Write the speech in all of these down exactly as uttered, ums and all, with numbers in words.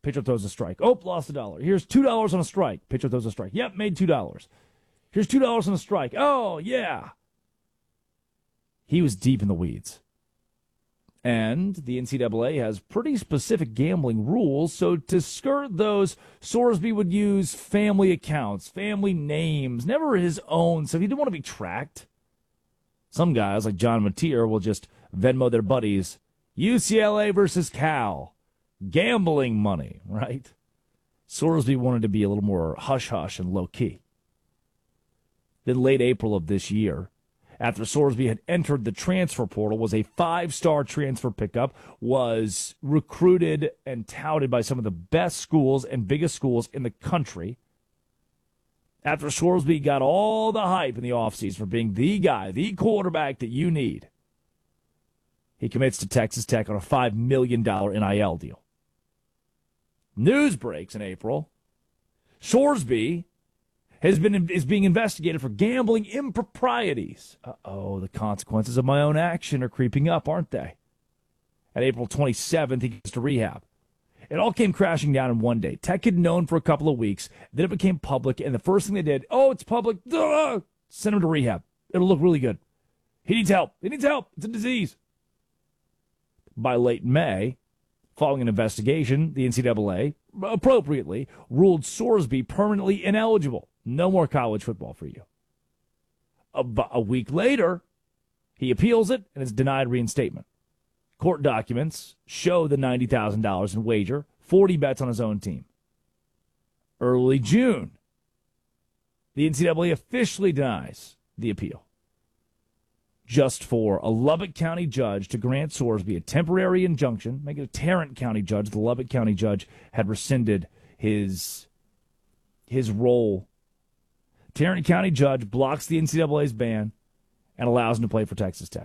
Pitcher throws a strike. Oh, lost a dollar. Here's two dollars on a strike. Pitcher throws a strike. Yep, made two dollars. Here's two dollars on a strike. Oh, yeah. He was deep in the weeds. And the N C double A has pretty specific gambling rules, so to skirt those, Sorsby would use family accounts, family names, never his own, so he didn't want to be tracked. Some guys, like John Mateer, will just Venmo their buddies, U C L A versus Cal, gambling money, right? Sorsby wanted to be a little more hush-hush and low-key. Then late April of this year, after Sorsby had entered the transfer portal, was a five-star transfer pickup, was recruited and touted by some of the best schools and biggest schools in the country. After Sorsby got all the hype in the offseason for being the guy, the quarterback that you need, he commits to Texas Tech on a five million dollars N I L deal. News breaks in April. Sorsby has been is being investigated for gambling improprieties. Uh-oh, the consequences of my own action are creeping up, aren't they? At April twenty-seventh, he goes to rehab. It all came crashing down in one day. Tech had known for a couple of weeks. Then it became public, and the first thing they did, oh, it's public, duh, send him to rehab. It'll look really good. He needs help. He needs help. It's a disease. By late May, following an investigation, the N C double A, appropriately, ruled Sorsby permanently ineligible. No more college football for you. A, a week later, he appeals it and is denied reinstatement. Court documents show the ninety thousand dollars in wager, forty bets on his own team. Early June, the N C double A officially denies the appeal, just for a Lubbock County judge to grant Sorsby a temporary injunction, make it a Tarrant County judge. The Lubbock County judge had rescinded his, his role. Tarrant County judge blocks the N C double A's ban and allows him to play for Texas Tech.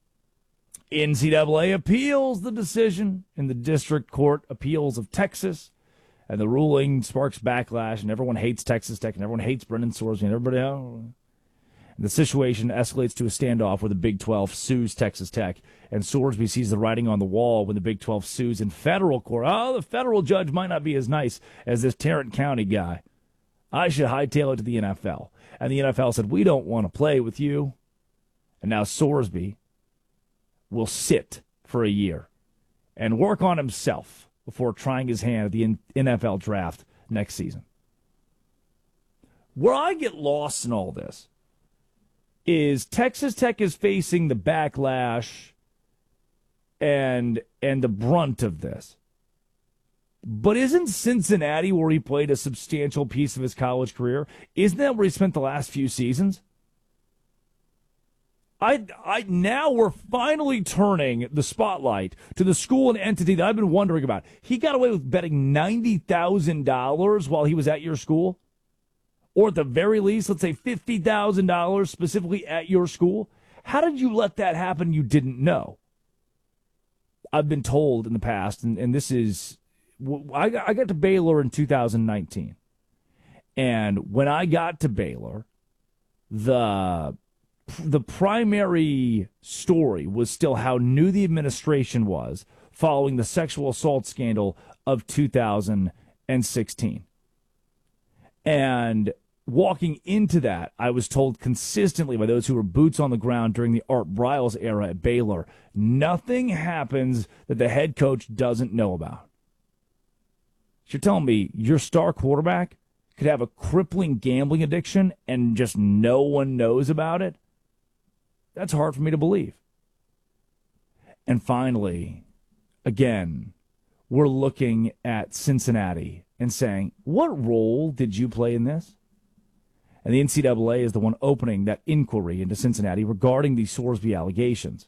N C double A appeals the decision in the District Court Appeals of Texas, and the ruling sparks backlash, and everyone hates Texas Tech, and everyone hates Brendan Sorsby, and everybody else. And the situation escalates to a standoff where the Big twelve sues Texas Tech, and Sorsby sees the writing on the wall when the Big twelve sues in federal court. Oh, the federal judge might not be as nice as this Tarrant County guy. I should hightail it to the N F L. And the N F L said, we don't want to play with you. And now Sorsby will sit for a year and work on himself before trying his hand at the N F L draft next season. Where I get lost in all this is Texas Tech is facing the backlash and and the brunt of this. But isn't Cincinnati, where he played a substantial piece of his college career, isn't that where he spent the last few seasons? I, I now we're finally turning the spotlight to the school and entity that I've been wondering about. He got away with betting ninety thousand dollars while he was at your school? Or at the very least, let's say fifty thousand dollars specifically at your school? How did you let that happen you didn't know? I've been told in the past, and, and this is, I got, I got to Baylor in two thousand nineteen. And when I got to Baylor, the the primary story was still how new the administration was following the sexual assault scandal of two thousand sixteen. And walking into that, I was told consistently by those who were boots on the ground during the Art Briles era at Baylor, nothing happens that the head coach doesn't know about. You're telling me your star quarterback could have a crippling gambling addiction and just no one knows about it? That's hard for me to believe. And finally, again, we're looking at Cincinnati and saying, what role did you play in this? And the N C double A is the one opening that inquiry into Cincinnati regarding the Sorsby allegations.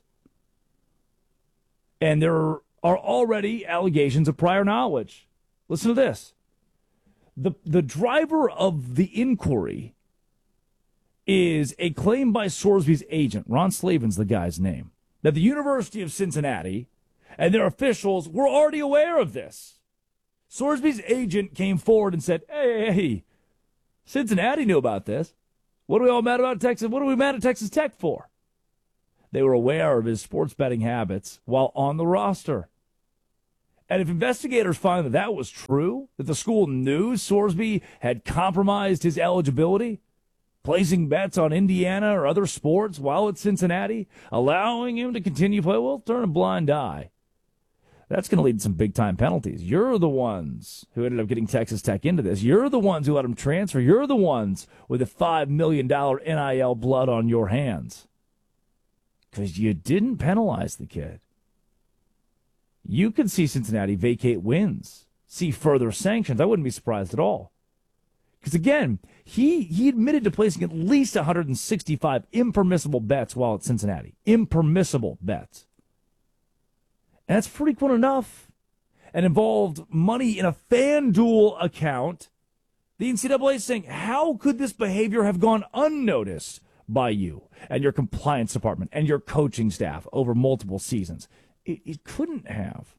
And there are already allegations of prior knowledge. Listen to this. The, the driver of the inquiry is a claim by Sorsby's agent, Ron Slavin's the guy's name, that the University of Cincinnati and their officials were already aware of this. Sorsby's agent came forward and said, hey, hey, hey, Cincinnati knew about this. What are we all mad about Texas? What are we mad at Texas Tech for? They were aware of his sports betting habits while on the roster. And if investigators find that that was true, that the school knew Sorsby had compromised his eligibility, placing bets on Indiana or other sports while at Cincinnati, allowing him to continue play, well, turn a blind eye. That's going to lead to some big-time penalties. You're the ones who ended up getting Texas Tech into this. You're the ones who let him transfer. You're the ones with the five million dollars N I L blood on your hands. Because you didn't penalize the kid. You could see Cincinnati vacate wins, see further sanctions. I wouldn't be surprised at all. Because, again, he, he admitted to placing at least one hundred sixty-five impermissible bets while at Cincinnati. Impermissible bets. And that's frequent enough. And involved money in a FanDuel account. The N C double A is saying, how could this behavior have gone unnoticed by you and your compliance department and your coaching staff over multiple seasons? It, it couldn't have.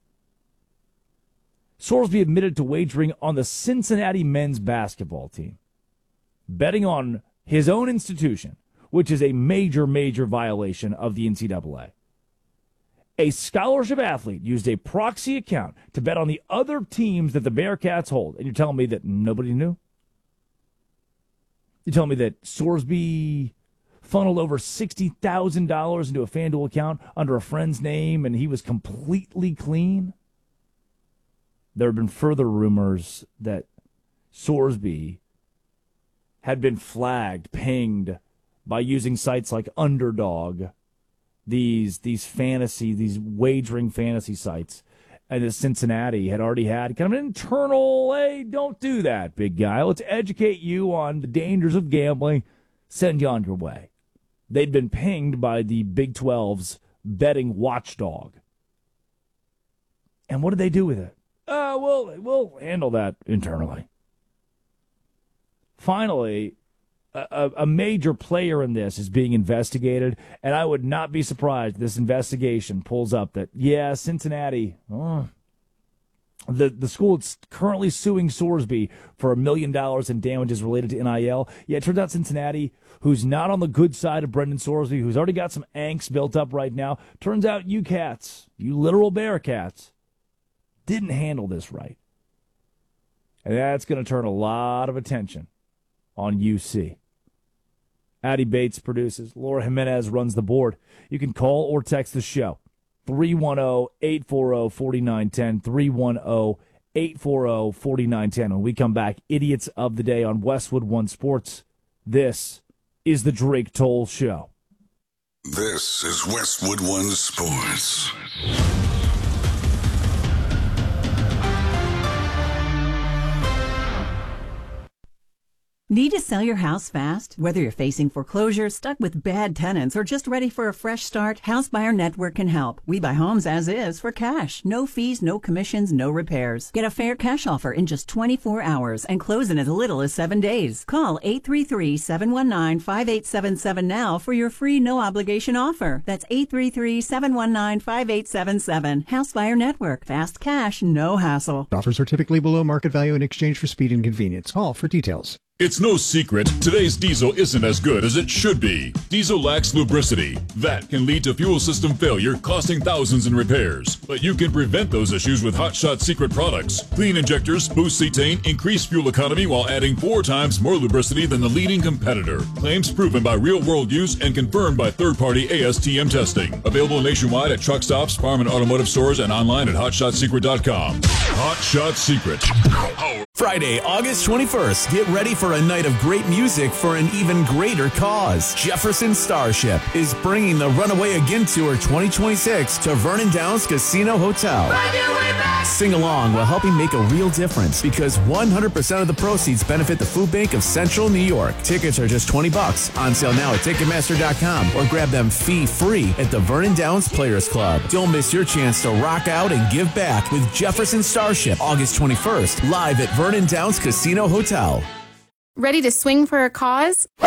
Sorsby admitted to wagering on the Cincinnati men's basketball team, betting on his own institution, which is a major, major violation of the N C double A. A scholarship athlete used a proxy account to bet on the other teams that the Bearcats hold. And you're telling me that nobody knew? You're telling me that Sorsby funneled over sixty thousand dollars into a FanDuel account under a friend's name and he was completely clean? There have been further rumors that Sorsby had been flagged, pinged by using sites like Underdog, these these fantasy, these wagering fantasy sites, and that Cincinnati had already had kind of an internal, hey, don't do that, big guy. Let's educate you on the dangers of gambling, send you on your way. They'd been pinged by the Big twelve's betting watchdog. And what did they do with it? Uh, we'll, we'll handle that internally. Finally, a, a major player in this is being investigated, and I would not be surprised if this investigation pulls up that, yeah, Cincinnati, oh, the, the school is currently suing Sorsby for a million dollars in damages related to N I L. Yeah, it turns out Cincinnati, who's not on the good side of Brendan Sorsby, who's already got some angst built up right now, turns out you cats, you literal Bearcats, didn't handle this right. And that's going to turn a lot of attention on U C. Addie Bates produces. Laura Jimenez runs the board. You can call or text the show. three one zero, eight four zero, four nine one zero. three one zero, eight four zero, four nine one zero. When we come back, Idiots of the Day on Westwood One Sports. This is the Drake Toll Show. This is Westwood One Sports. Need to sell your house fast? Whether you're facing foreclosure, stuck with bad tenants, or just ready for a fresh start, House Buyer Network can help. We buy homes as is for cash. No fees, no commissions, no repairs. Get a fair cash offer in just twenty-four hours and close in as little as seven days. Call eight three three, seven one nine, five eight seven seven now for your free no-obligation offer. That's eight three three, seven one nine, five eight seven seven. House Buyer Network. Fast cash, no hassle. Offers are typically below market value in exchange for speed and convenience. Call for details. It's no secret, today's diesel isn't as good as it should be. Diesel lacks lubricity. That can lead to fuel system failure, costing thousands in repairs. But you can prevent those issues with Hot Shot Secret products. Clean injectors, boost cetane, increase fuel economy while adding four times more lubricity than the leading competitor. Claims proven by real-world use and confirmed by third-party A S T M testing. Available nationwide at truck stops, farm and automotive stores, and online at hot shot secret dot com. Hot Shot Secret. Friday, August twenty-first. Get ready for a night of great music for an even greater cause. Jefferson Starship is bringing the Runaway Again Tour twenty twenty-six to Vernon Downs Casino Hotel. Sing along while helping make a real difference because one hundred percent of the proceeds benefit the Food Bank of Central New York. Tickets are just twenty bucks. On sale now at Ticketmaster dot com or grab them fee-free at the Vernon Downs Players Club. Don't miss your chance to rock out and give back with Jefferson Starship, August twenty-first, live at Vernon Downs Casino Hotel. Ready to swing for a cause?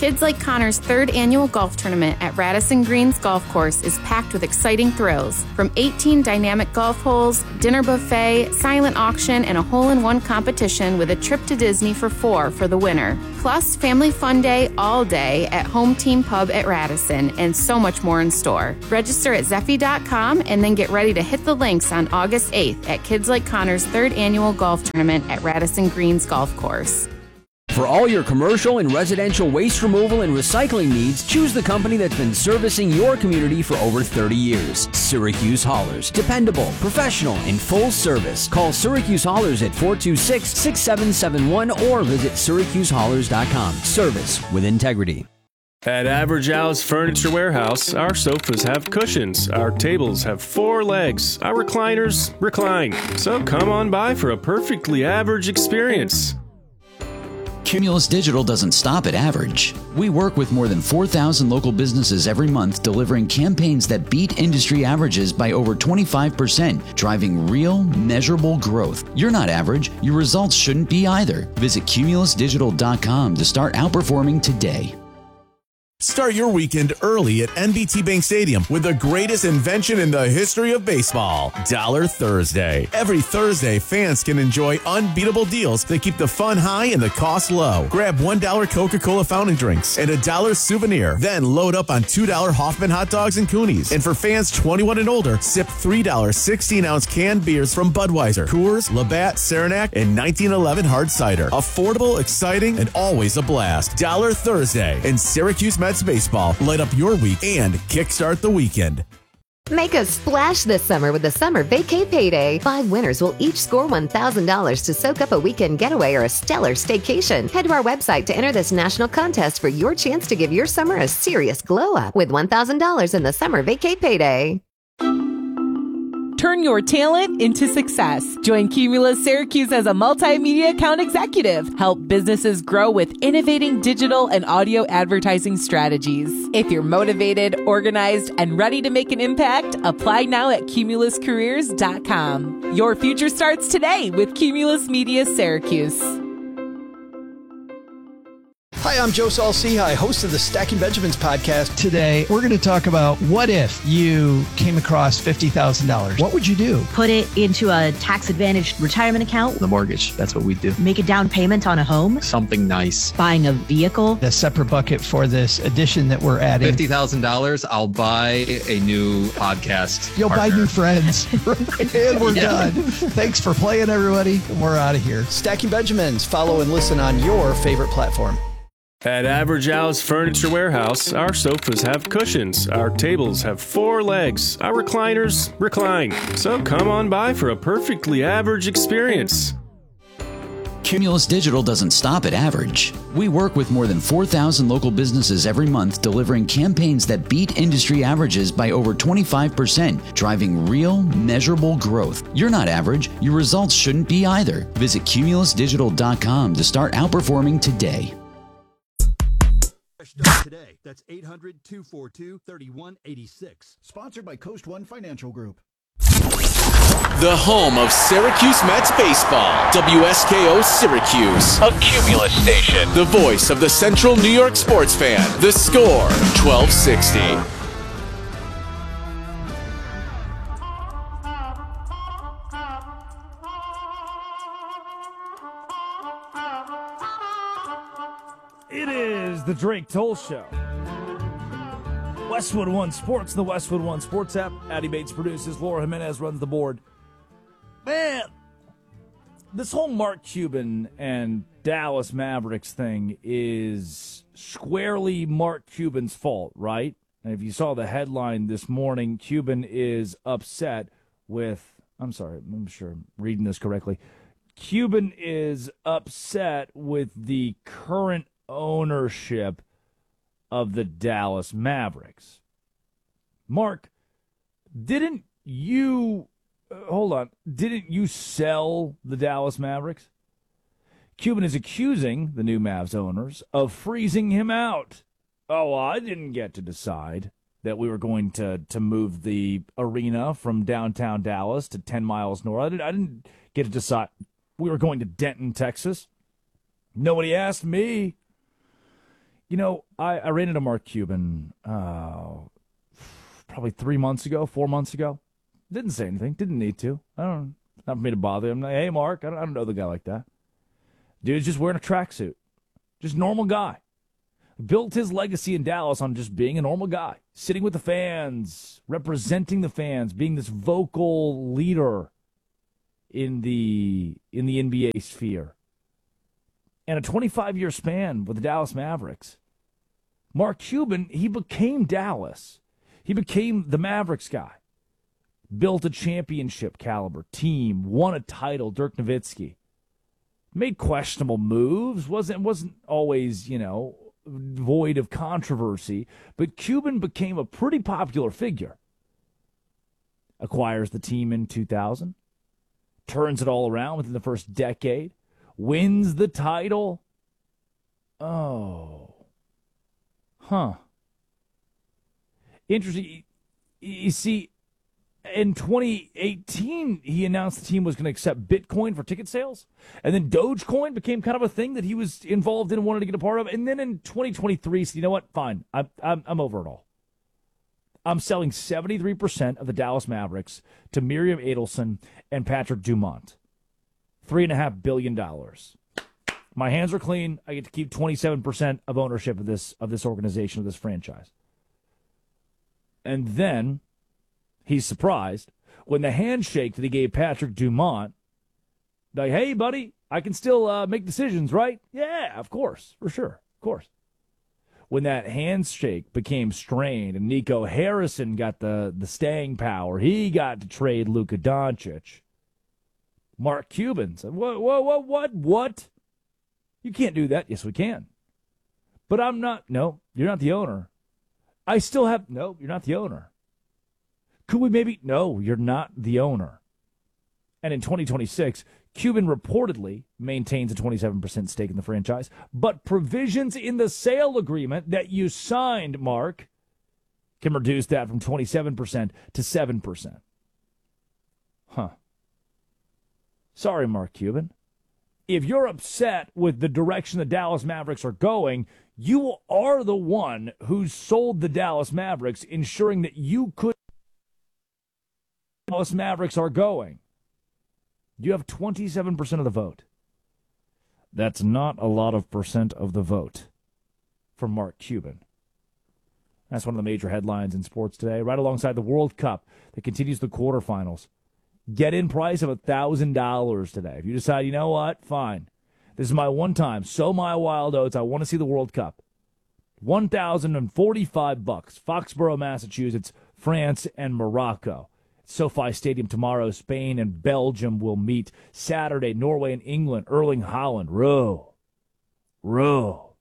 Kids Like Connor's third annual golf tournament at Radisson Greens Golf Course is packed with exciting thrills. From eighteen dynamic golf holes, dinner buffet, silent auction, and a hole-in-one competition with a trip to Disney for four for the winner. Plus, family fun day all day at Home Team Pub at Radisson, and so much more in store. Register at Zeffy dot com and then get ready to hit the links on August eighth at Kids Like Connor's third annual golf tournament at Radisson Greens Golf Course. For all your commercial and residential waste removal and recycling needs, choose the company that's been servicing your community for over thirty years. Syracuse Haulers. Dependable, professional, and full service. Call Syracuse Haulers at four two six, six seven seven one or visit Syracuse Haulers dot com. Service with integrity. At Average Al's Furniture Warehouse, our sofas have cushions, our tables have four legs, our recliners recline. So come on by for a perfectly average experience. Cumulus Digital doesn't stop at average. We work with more than four thousand local businesses every month, delivering campaigns that beat industry averages by over twenty-five percent, driving real, measurable growth. You're not average. Your results shouldn't be either. Visit Cumulus Digital dot com to start outperforming today. Start your weekend early at N B T Bank Stadium with the greatest invention in the history of baseball, Dollar Thursday. Every Thursday, fans can enjoy unbeatable deals that keep the fun high and the cost low. Grab one dollar Coca-Cola fountain drinks and a dollar souvenir. Then load up on two dollar Hoffman hot dogs and Coonies. And for fans twenty-one and older, sip three dollar sixteen ounce canned beers from Budweiser, Coors, Labatt, Saranac, and nineteen eleven hard cider. Affordable, exciting, and always a blast. Dollar Thursday in Syracuse Mets baseball. Light up your week and kickstart the weekend. Make a splash this summer with the Summer Vacay Payday. Five winners will each score one thousand dollars to soak up a weekend getaway or a stellar staycation. Head to our website to enter this national contest for your chance to give your summer a serious glow up with one thousand dollars in the Summer Vacay Payday. Turn your talent into success. Join Cumulus Syracuse as a multimedia account executive. Help businesses grow with innovating digital and audio advertising strategies. If you're motivated, organized, and ready to make an impact, apply now at Cumulus Careers dot com. Your future starts today with Cumulus Media Syracuse. Hi, I'm Joe Saul-Sehy, host of the Stacking Benjamins podcast. Today, we're going to talk about what if you came across fifty thousand dollars. What would you do? Put it into a tax-advantaged retirement account. The mortgage, that's what we do. Make a down payment on a home. Something nice. Buying a vehicle. The separate bucket for this addition that we're adding. fifty thousand dollars, I'll buy a new podcast You'll partner. buy new friends. And we're yeah. done. Thanks for playing, everybody. We're out of here. Stacking Benjamins. Follow and listen on your favorite platform. At Average Al's Furniture Warehouse, our sofas have cushions, our tables have four legs, our recliners recline. So come on by for a perfectly average experience. Cumulus Digital doesn't stop at average. We work with more than four thousand local businesses every month, delivering campaigns that beat industry averages by over twenty-five percent, driving real, measurable growth. You're not average. Your results shouldn't be either. Visit Cumulus Digital dot com to start outperforming today. Today. That's eight hundred, two four two, three one eight six. Sponsored by Coast One Financial Group. The home of Syracuse Mets baseball. W S K O Syracuse. A Cumulus station. The voice of the Central New York sports fan. The Score, twelve sixty. It is the Drake Toll Show. Westwood One Sports, the Westwood One Sports app. Addie Bates produces. Laura Jimenez runs the board. Man, this whole Mark Cuban and Dallas Mavericks thing is squarely Mark Cuban's fault, right? And if you saw the headline this morning, Cuban is upset with, I'm sorry, I'm sure I'm reading this correctly. Cuban is upset with the current ownership of the Dallas Mavericks. Mark, didn't you, uh, hold on, didn't you sell the Dallas Mavericks? Cuban is accusing the new Mavs owners of freezing him out. Oh, I didn't get to decide that we were going to, to move the arena from downtown Dallas to ten miles north. I didn't, I didn't get to decide we were going to Denton, Texas. Nobody asked me. You know, I, I ran into Mark Cuban uh, probably three months ago, four months ago. Didn't say anything. Didn't need to. I don't. Not for me to bother him. Like, hey, Mark, I don't, I don't know the guy like that. Dude's just wearing a tracksuit. Just normal guy. Built his legacy in Dallas on just being a normal guy, sitting with the fans, representing the fans, being this vocal leader in the in the N B A sphere. And a twenty-five year span with the Dallas Mavericks. Mark Cuban, he became Dallas. He became the Mavericks guy. Built a championship caliber team, won a title, Dirk Nowitzki. Made questionable moves, wasn't wasn't always, you know, void of controversy, but Cuban became a pretty popular figure. Acquires the team in two thousand, turns it all around within the first decade, wins the title. Oh. Huh. Interesting. You see, in twenty eighteen, he announced the team was going to accept Bitcoin for ticket sales. And then Dogecoin became kind of a thing that he was involved in and wanted to get a part of. And then in twenty twenty-three, he said, you know what? Fine. I'm, I'm, I'm over it all. I'm selling seventy-three percent of the Dallas Mavericks to Miriam Adelson and Patrick Dumont. three point five billion dollars. My hands are clean. I get to keep twenty-seven percent of ownership of this of this organization, of this franchise. And then he's surprised when the handshake that he gave Patrick Dumont, like, hey, buddy, I can still uh, make decisions, right? Yeah, of course, for sure, of course. When that handshake became strained and Nico Harrison got the, the staying power, he got to trade Luka Doncic. Mark Cuban said, what, what, what, what, what? You can't do that. Yes, we can. But I'm not, no, you're not the owner. I still have, no, you're not the owner. Could we maybe, no, you're not the owner. And in twenty twenty-six, Cuban reportedly maintains a twenty-seven percent stake in the franchise, but provisions in the sale agreement that you signed, Mark, can reduce that from twenty-seven percent to seven percent. Huh. Sorry, Mark Cuban. If you're upset with the direction the Dallas Mavericks are going, you are the one who sold the Dallas Mavericks, ensuring that you could. Dallas Mavericks are going. You have twenty-seven percent of the vote. That's not a lot of percent of the vote for Mark Cuban. That's one of the major headlines in sports today, right alongside the World Cup that continues the quarterfinals. Get-in price of one thousand dollars today. If you decide, you know what, fine. This is my one time. Sow my wild oats. I want to see the World Cup. one thousand forty-five bucks. Foxborough, Massachusetts, France, and Morocco. SoFi Stadium tomorrow. Spain and Belgium will meet. Saturday, Norway and England. Erling Haaland. Row. Row.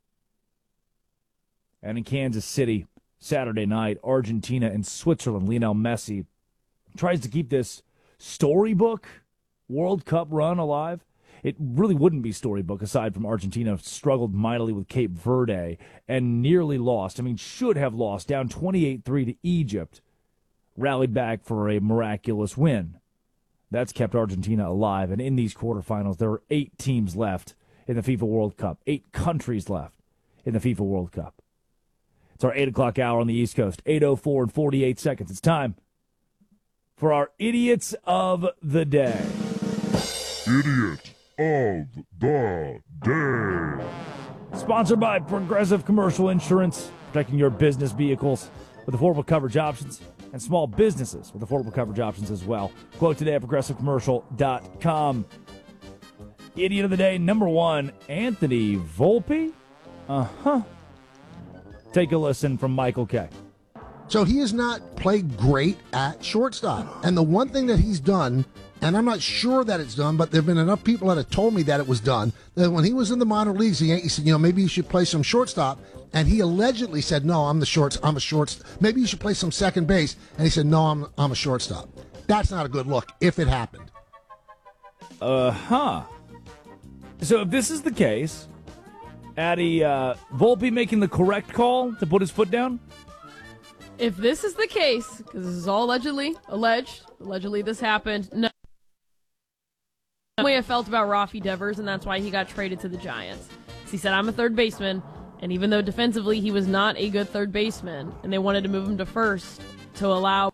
And in Kansas City, Saturday night, Argentina and Switzerland. Lionel Messi tries to keep this storybook World Cup run alive. It really wouldn't be storybook aside from Argentina struggled mightily with Cape Verde and nearly lost. I mean, should have lost, down twenty-eight three to Egypt. Rallied back for a miraculous win. That's kept Argentina alive. And in these quarterfinals, there are eight teams left in the FIFA World Cup. Eight countries left in the FIFA World Cup. It's our eight o'clock hour on the East Coast. eight oh four and forty-eight seconds. It's time for our Idiots of the Day. Idiot of the Day. Sponsored by Progressive Commercial Insurance, protecting your business vehicles with affordable coverage options, and small businesses with affordable coverage options as well. Quote today at progressive commercial dot com. Idiot of the Day, number one, Anthony Volpe. Uh-huh. Take a listen from Michael K. So he has not played great at shortstop. And the one thing that he's done, and I'm not sure that it's done, but there have been enough people that have told me that it was done, that when he was in the minor leagues, the Yankees said, you know, maybe you should play some shortstop. And he allegedly said, no, I'm the shorts. I'm a shortstop. Maybe you should play some second base. And he said, no, I'm I'm a shortstop. That's not a good look if it happened. Uh-huh. So if this is the case, Addy, uh, Volpe making the correct call to put his foot down? If this is the case, because this is all allegedly, alleged, allegedly this happened, no. The way I felt about Rafi Devers, and that's why he got traded to the Giants. He said, I'm a third baseman, And even though defensively he was not a good third baseman, and they wanted to move him to first to allow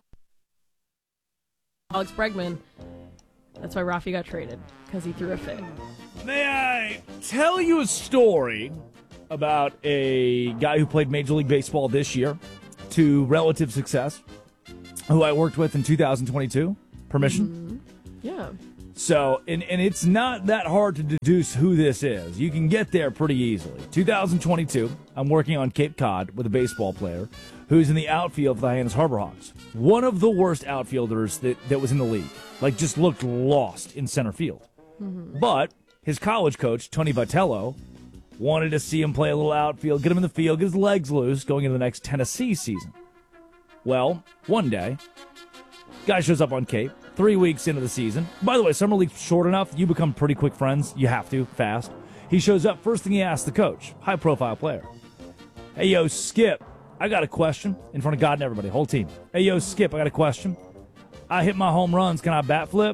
Alex Bregman, that's why Rafi got traded, because he threw a fit. May I tell you a story about a guy who played Major League Baseball this year to relative success, who I worked with in two thousand twenty-two? Permission? Mm-hmm. Yeah. So, and, and it's not that hard to deduce who this is. You can get there pretty easily. two thousand twenty-two, I'm working on Cape Cod with a baseball player who's in the outfield for the Hyannis Harbor Hawks. One of the worst outfielders that, that was in the league. Like, just looked lost in center field. Mm-hmm. But his college coach, Tony Vitello, wanted to see him play a little outfield, get him in the field, get his legs loose going into the next Tennessee season. Well, one day, guy shows up on Cape, three weeks into the season. By the way, summer league's short enough, you become pretty quick friends. You have to, fast. He shows up, first thing he asks the coach, high-profile player. Hey, yo, Skip, I got a question in front of God and everybody, whole team. Hey, yo, Skip, I got a question. I hit my home runs. Can I bat flip?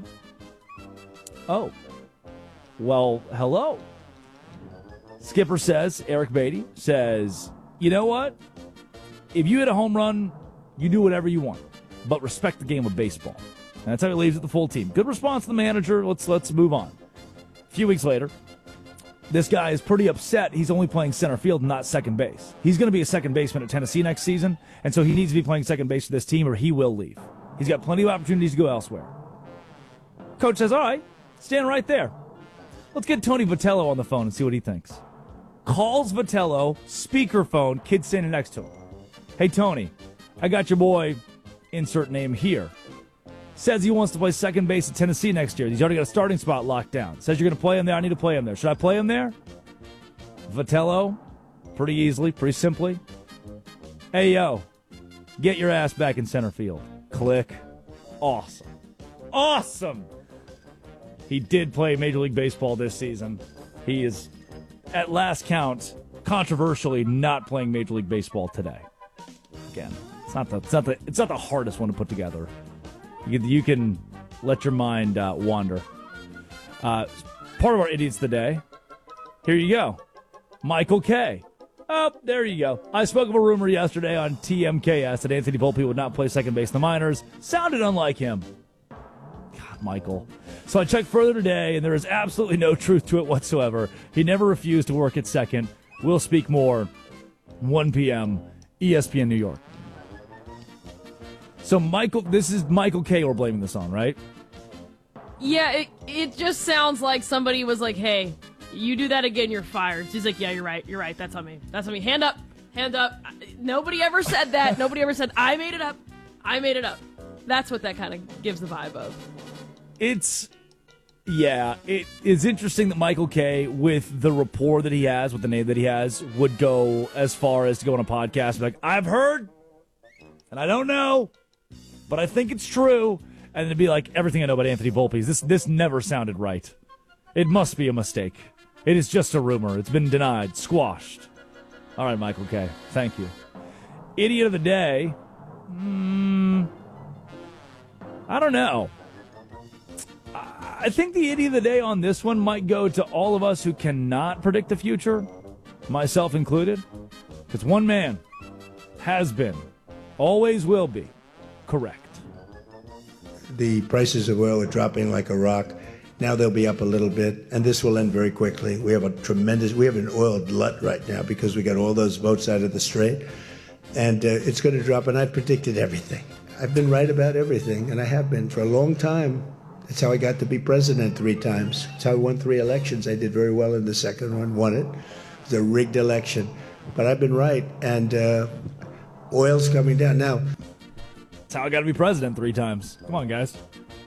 Oh. Well, hello. Skipper says, Eric Beatty says, you know what? If you hit a home run, you do whatever you want, but respect the game of baseball. And that's how he leaves it the full team. Good response to the manager. Let's let's move on. A few weeks later, this guy is pretty upset. He's only playing center field, not second base. He's going to be a second baseman at Tennessee next season, and so he needs to be playing second base for this team or he will leave. He's got plenty of opportunities to go elsewhere. Coach says, all right, stand right there. Let's get Tony Vitello on the phone and see what he thinks. Calls Vitello, speakerphone, kid standing next to him. Hey, Tony, I got your boy, insert name here. Says he wants to play second base at Tennessee next year. He's already got a starting spot locked down. Says you're going to play him there. I need to play him there. Should I play him there? Vitello, pretty easily, pretty simply. Hey, yo, get your ass back in center field. Click. Awesome. Awesome. He did play Major League Baseball this season. He is, at last count, controversially not playing Major League Baseball today. Again, it's not the, it's not the, it's not the hardest one to put together. You, you can let your mind uh, wander. Uh, part of our Idiots of the Day. Here you go. Michael Kay. Oh, there you go. I spoke of a rumor yesterday on T M K S that Anthony Volpe would not play second base in the minors. Sounded unlike him. God, Michael. So I checked further today, and there is absolutely no truth to it whatsoever. He never refused to work at second. We'll speak more. one p.m. E S P N New York. So Michael, this is Michael Kay we're blaming this on, right? Yeah, it, it just sounds like somebody was like, hey, you do that again, you're fired. He's like, yeah, you're right, you're right, that's on me. That's on me. Hand up, hand up. Nobody ever said that. Nobody ever said, I made it up. I made it up. That's what that kind of gives the vibe of. It's, yeah, it is interesting that Michael Kay, with the rapport that he has, with the name that he has, would go as far as to go on a podcast and be like, I've heard, and I don't know, but I think it's true. And it'd be like, everything I know about Anthony Volpe is this, this never sounded right. It must be a mistake. It is just a rumor. It's been denied, squashed. All right, Michael Kay. Thank you. Idiot of the day. Mm, I don't know. I think the idiot of the day on this one might go to all of us who cannot predict the future, myself included. Because one man has been, always will be, correct. The prices of oil are dropping like a rock. Now they'll be up a little bit, and this will end very quickly. We have a tremendous, we have an oil glut right now because we got all those boats out of the strait, and uh, it's going to drop, and I've predicted everything. I've been right about everything, and I have been for a long time. That's how I got to be president three times. That's how I won three elections. I did very well in the second one, won it. It was a rigged election, but I've been right, and uh, oil's coming down. Now, that's how I got to be president three times. Come on, guys.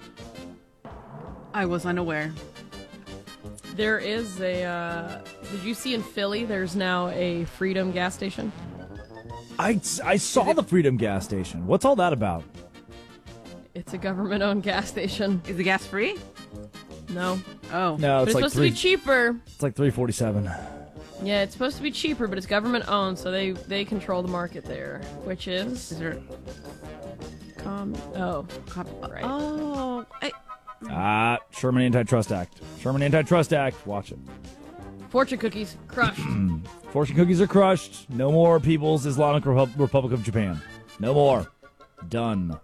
I was unaware. There is a, uh, did you see in Philly, there's now a Freedom gas station? I, I saw the Freedom gas station. What's all that about? It's a government-owned gas station. Is the gas free? No. Oh. No, it's, it's but like it's supposed three, to be cheaper. It's like three forty-seven. Yeah, it's supposed to be cheaper, but it's government-owned, so they, they control the market there, which is... Is there... Com... Oh. Com... Right. Oh. I... Ah, Sherman Antitrust Act. Sherman Antitrust Act. Watch it. Fortune cookies, crushed. Fortune cookies are crushed. No more People's Islamic Repu- Republic of Japan. No more. Done.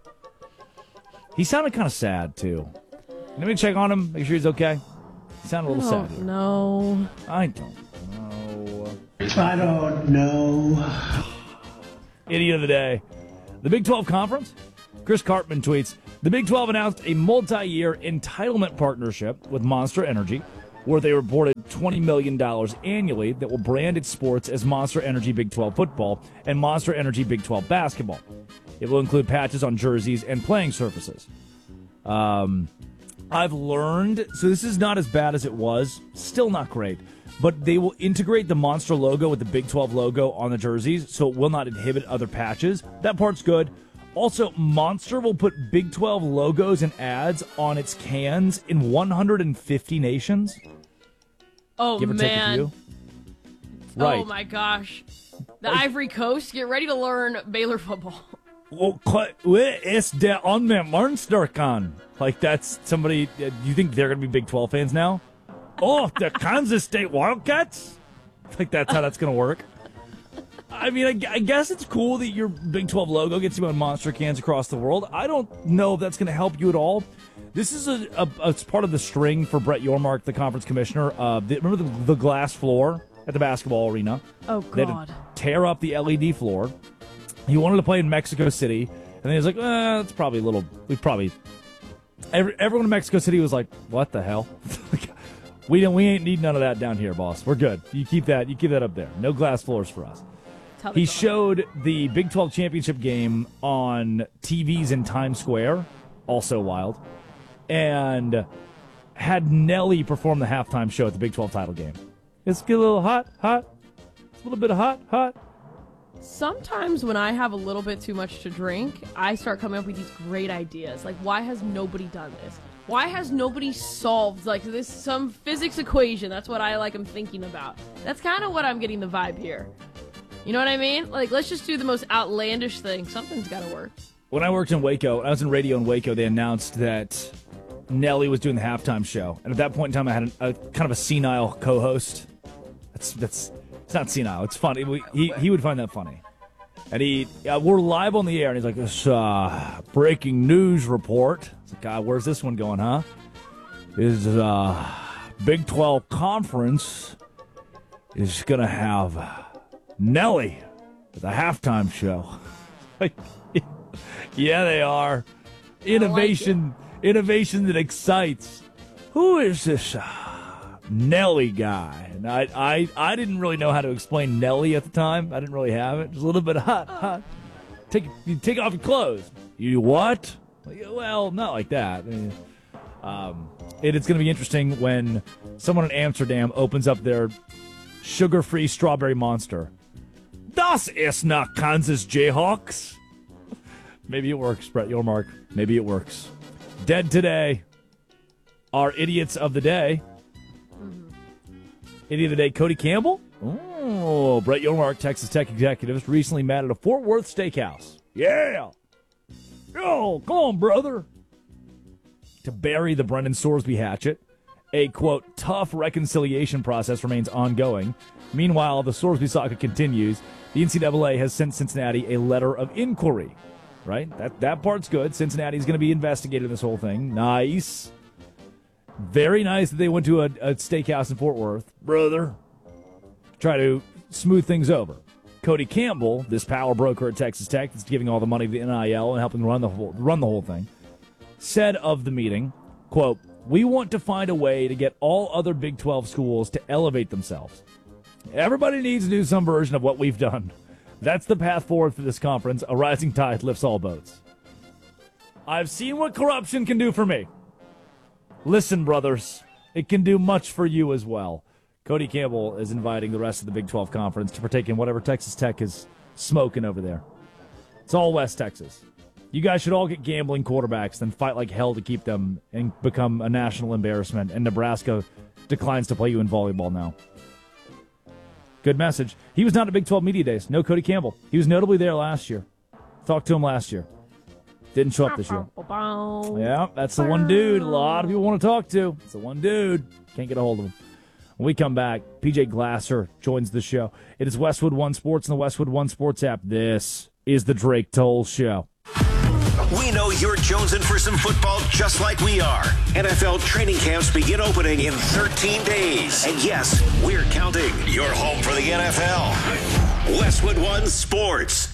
He sounded kind of sad, too. Let me check on him, make sure he's okay. He sounded a little Oh, sad. no. I don't know. I don't know. Idiot of the day. The Big twelve Conference? Chris Cartman tweets, the Big twelve announced a multi-year entitlement partnership with Monster Energy, where they reported twenty million dollars annually that will brand its sports as Monster Energy Big twelve football and Monster Energy Big twelve basketball. It will include patches on jerseys and playing surfaces. Um, I've learned, so this is not as bad as it was, still not great, but they will integrate the Monster logo with the Big twelve logo on the jerseys, so it will not inhibit other patches. That part's good. Also, Monster will put Big twelve logos and ads on its cans in one hundred fifty nations. Oh, Give or take a man. few. Right. Oh, my gosh. The Ivory Coast, get ready to learn Baylor football. Oh, what is der on the Monster can? Like, that's somebody, uh, you think they're going to be Big twelve fans now? Oh, the Kansas State Wildcats? Like, that's how that's going to work? I mean, I, I guess it's cool that your Big twelve logo gets you on Monster cans across the world. I don't know if that's going to help you at all. This is a, a, a it's part of the string for Brett Yormark, the conference commissioner. Uh, the, remember the, the glass floor at the basketball arena? Oh, They had God. to tear up the L E D floor. He wanted to play in Mexico City, and then he was like, eh, it's probably a little, we probably, every, everyone in Mexico City was like, what the hell? we don't, we ain't need none of that down here, boss. We're good. You keep that, you keep that up there. No glass floors for us. He showed the Big twelve championship game on T Vs in Times Square, also wild, and had Nelly perform the halftime show at the Big twelve title game. It's a little hot, hot. It's a little bit of hot, hot. Sometimes when I have a little bit too much to drink, I start coming up with these great ideas. Like, why has nobody done this? Why has nobody solved, like, this, some physics equation? That's what I, like, am thinking about. That's kind of what I'm getting the vibe here. You know what I mean? Like, let's just do the most outlandish thing. Something's got to work. When I worked in Waco, I was in radio in Waco, they announced that Nelly was doing the halftime show. And at that point in time, I had a, a kind of a senile co-host. That's, that's, it's not senile. It's funny. We, he, he would find that funny. And he, uh, we're live on the air, and he's like, this uh, breaking news report. It's like, God, where's this one going, huh? Is uh, Big twelve Conference is going to have Nelly at the halftime show. Yeah, they are. Innovation, like innovation that excites. Who is this uh, Nelly guy? And I, I, I didn't really know how to explain Nelly at the time. I didn't really have it. Just a little bit of hot, hot. Take, you take off your clothes. You what? Well, not like that. Um, it, it's going to be interesting when someone in Amsterdam opens up their sugar-free strawberry monster. Das ist not Kansas Jayhawks. Maybe it works, Brett Yormark. Maybe it works. Dead today. Our idiots of the day. Mm-hmm. Idiot of the day, Cody Campbell. Oh, Brett Yormark, Texas Tech executive, recently met at a Fort Worth steakhouse. Yeah. Yo, come on, brother. To bury the Brendan Sorsby hatchet. A, quote, tough reconciliation process remains ongoing. Meanwhile, the Sorsby saga continues. The N C double A has sent Cincinnati a letter of inquiry. Right? That that part's good. Cincinnati's going to be investigating this whole thing. Nice. Very nice that they went to a, a steakhouse in Fort Worth. Brother. Try to smooth things over. Cody Campbell, this power broker at Texas Tech that's giving all the money to the N I L and helping run the whole, run the whole thing, said of the meeting, quote, we want to find a way to get all other Big twelve schools to elevate themselves. Everybody needs to do some version of what we've done. That's the path forward for this conference. A rising tide lifts all boats. I've seen what corruption can do for me. Listen, brothers, it can do much for you as well. Cody Campbell is inviting the rest of the Big twelve Conference to partake in whatever Texas Tech is smoking over there. It's all West Texas. You guys should all get gambling quarterbacks, then fight like hell to keep them and become a national embarrassment. And Nebraska declines to play you in volleyball now. Good message. He was not at Big twelve Media Days. No Cody Campbell. He was notably there last year. Talked to him last year. Didn't show up this year. Yeah, that's the one dude a lot of people want to talk to. It's the one dude. Can't get a hold of him. When we come back, P J Glasser joins the show. It is Westwood One Sports and the Westwood One Sports app. This is the Drake Toll Show. We know you're jonesing for some football just like we are. N F L training camps begin opening in thirteen days. And yes, we're counting. Your home for the N F L. Westwood One Sports.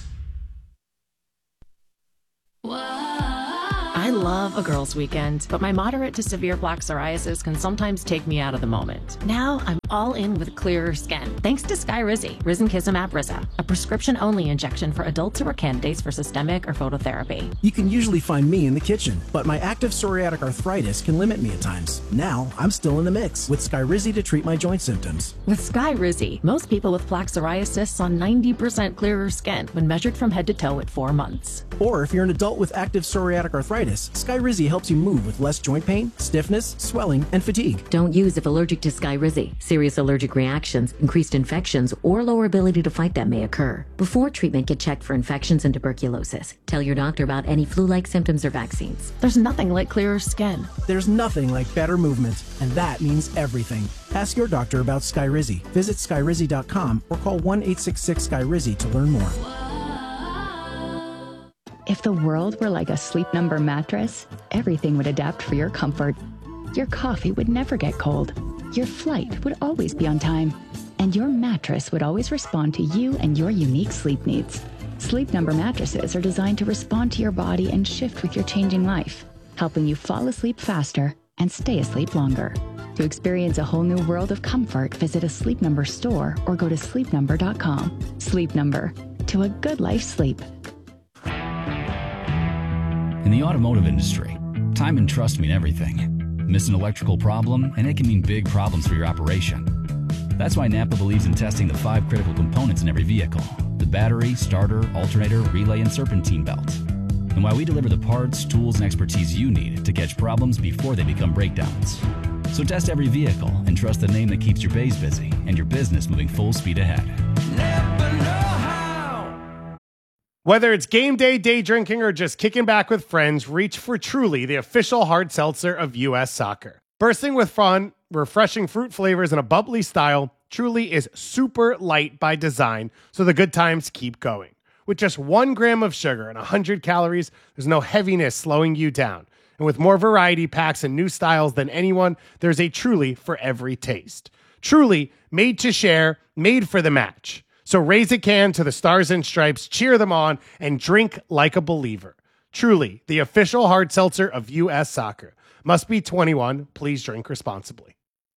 I love a girls' weekend, but my moderate to severe plaque psoriasis can sometimes take me out of the moment. Now I'm all in with clearer skin, thanks to Skyrizi, Risankizumab Risa, a prescription-only injection for adults who are candidates for systemic or phototherapy. You can usually find me in the kitchen, but my active psoriatic arthritis can limit me at times. Now I'm still in the mix with Skyrizi to treat my joint symptoms. With Skyrizi, most people with plaque psoriasis saw ninety percent clearer skin when measured from head to toe at four months. Or if you're an adult with active psoriatic arthritis, Skyrizi helps you move with less joint pain, stiffness, swelling, and fatigue. Don't use if allergic to Skyrizi. Serious allergic reactions, increased infections, or lower ability to fight them may occur. Before treatment, get checked for infections and tuberculosis. Tell your doctor about any flu-like symptoms or vaccines. There's nothing like clearer skin. There's nothing like better movement, and that means everything. Ask your doctor about Skyrizi. Visit Skyrizi dot com or call one eight six six Skyrizi to learn more. If the world were like a Sleep Number mattress, everything would adapt for your comfort. Your coffee would never get cold. Your flight would always be on time. And your mattress would always respond to you and your unique sleep needs. Sleep Number mattresses are designed to respond to your body and shift with your changing life, helping you fall asleep faster and stay asleep longer. To experience a whole new world of comfort, visit a Sleep Number store or go to sleep number dot com. Sleep Number. To a good life sleep. In the automotive industry, time and trust mean everything. Miss an electrical problem, and it can mean big problems for your operation. That's why Napa believes in testing the five critical components in every vehicle: the battery, starter, alternator, relay, and serpentine belt. And why we deliver the parts, tools, and expertise you need to catch problems before they become breakdowns. So test every vehicle and trust the name that keeps your bays busy and your business moving full speed ahead. Whether it's game day, day drinking, or just kicking back with friends, reach for Truly, the official hard seltzer of U S Soccer. Bursting with fun, refreshing fruit flavors, and a bubbly style, Truly is super light by design, so the good times keep going. With just one gram of sugar and one hundred calories, there's no heaviness slowing you down. And with more variety packs and new styles than anyone, there's a Truly for every taste. Truly, made to share, made for the match. So raise a can to the Stars and Stripes, cheer them on, and drink like a believer. Truly, the official hard seltzer of U S Soccer. Must be twenty-one. Please drink responsibly.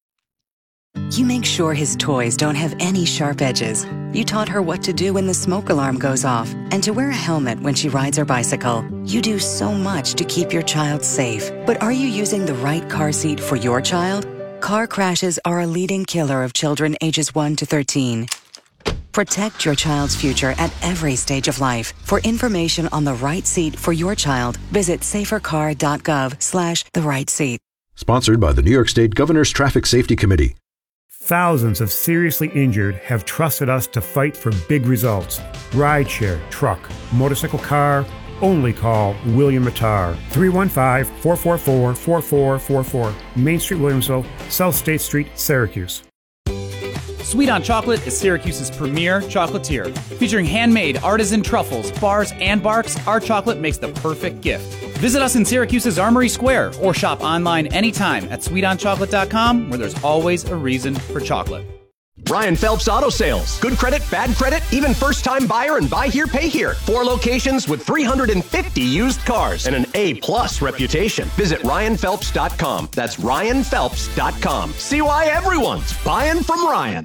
You make sure his toys don't have any sharp edges. You taught her what to do when the smoke alarm goes off and to wear a helmet when she rides her bicycle. You do so much to keep your child safe. But are you using the right car seat for your child? Car crashes are a leading killer of children ages one to thirteen. Protect your child's future at every stage of life. For information on the right seat for your child, visit safercar.gov slash the right seat. Sponsored by the New York State Governor's Traffic Safety Committee. Thousands of seriously injured have trusted us to fight for big results. Rideshare, truck, motorcycle, car. Only call William Mattar. three one five, four four four, four four four four. Main Street, Williamsville, South State Street, Syracuse. Sweet on Chocolate is Syracuse's premier chocolatier. Featuring handmade artisan truffles, bars, and barks, our chocolate makes the perfect gift. Visit us in Syracuse's Armory Square or shop online anytime at sweet on chocolate dot com, where there's always a reason for chocolate. Ryan Phelps Auto Sales. Good credit, bad credit, even first-time buyer and buy here, pay here. Four locations with three hundred fifty used cars and an A-plus reputation. Visit ryan phelps dot com. That's ryan phelps dot com. See why everyone's buying from Ryan.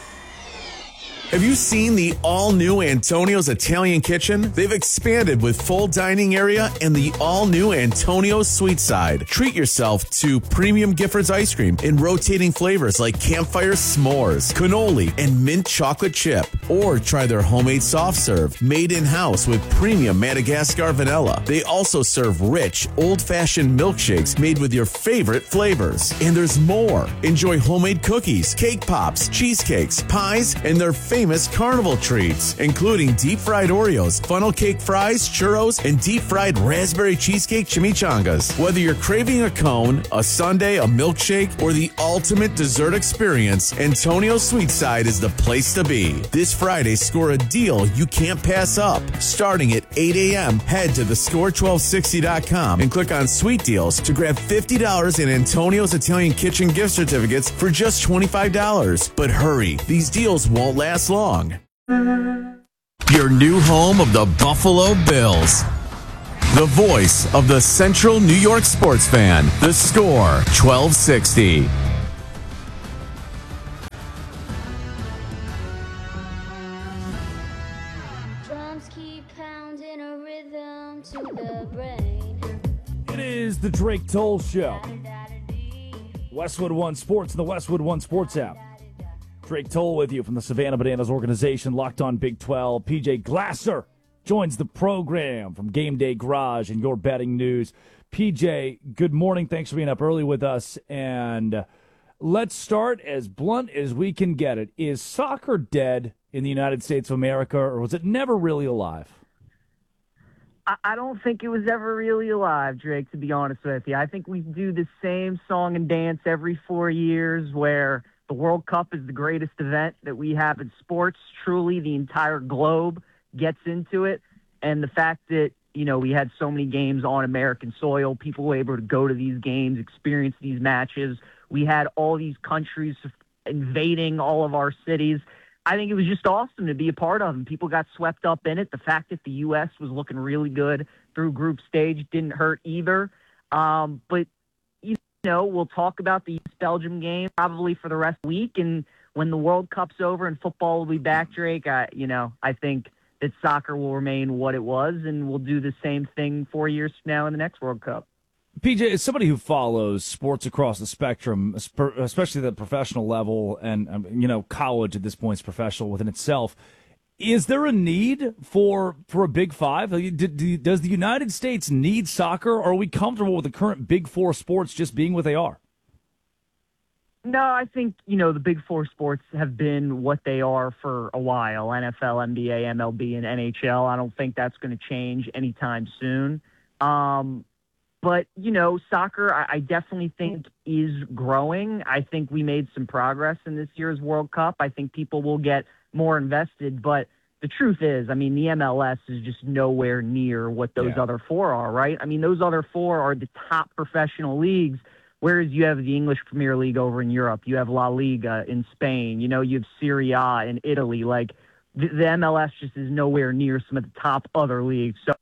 Have you seen the all-new Antonio's Italian Kitchen? They've expanded with full dining area and the all-new Antonio's Sweet Side. Treat yourself to premium Giffords ice cream in rotating flavors like campfire s'mores, cannoli, and mint chocolate chip. Or try their homemade soft serve, made in-house with premium Madagascar vanilla. They also serve rich, old-fashioned milkshakes made with your favorite flavors. And there's more. Enjoy homemade cookies, cake pops, cheesecakes, pies, and their favorite famous carnival treats, including deep-fried Oreos, funnel cake fries, churros, and deep-fried raspberry cheesecake chimichangas. Whether you're craving a cone, a sundae, a milkshake, or the ultimate dessert experience, Antonio's Sweet Side is the place to be. This Friday, score a deal you can't pass up. Starting at eight a.m., head to the score twelve sixty dot com and click on Sweet Deals to grab fifty dollars in Antonio's Italian Kitchen gift certificates for just twenty-five dollars. But hurry, these deals won't last long. Your new home of the Buffalo Bills. The voice of the Central New York sports fan. The Score twelve sixty. Drums keep pounding a rhythm to the brain. It is the Drake Toll Show. Westwood One Sports and the Westwood One Sports app. Drake Toll with you from the Savannah Bananas organization, Locked On Big twelve. P J Glasser joins the program from Game Day Garage and Your Betting News. P J, good morning. Thanks for being up early with us. And let's start as blunt as we can get it. Is soccer dead in the United States of America, or was it never really alive? I don't think it was ever really alive, Drake, to be honest with you. I think we do the same song and dance every four years where the World Cup is the greatest event that we have in sports. Truly, the entire globe gets into it. And the fact that, you know, we had so many games on American soil, people were able to go to these games, experience these matches. We had all these countries invading all of our cities. I think it was just awesome to be a part of, and people got swept up in it. The fact that the U S was looking really good through group stage didn't hurt either. Um, but, you know, we'll talk about the U S-Belgium game probably for the rest of the week, and when the World Cup's over and football will be back, Drake, I, you know, I think that soccer will remain what it was, and we'll do the same thing four years from now in the next World Cup. P J, as somebody who follows sports across the spectrum, especially the professional level, and um, you know, college at this point is professional within itself, is there a need for for a Big Five? Does the United States need soccer, or are we comfortable with the current Big Four sports just being what they are? No, I think, you know, the Big Four sports have been what they are for a while. N F L, N B A, M L B, and N H L. I don't think that's going to change anytime soon. Um, But, you know, soccer, I, I definitely think is growing. I think we made some progress in this year's World Cup. I think people will get more invested. But the truth is, I mean, the M L S is just nowhere near what those Yeah. other four are, right? I mean, those other four are the top professional leagues, whereas you have the English Premier League over in Europe. You have La Liga in Spain. You know, you have Serie A in Italy. Like, the, the M L S just is nowhere near some of the top other leagues. So